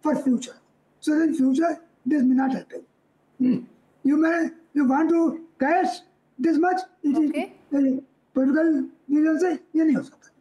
for future. So in future, this may not happen. You want to cash this much, it is Okay. political reason से ये नहीं हो सकता.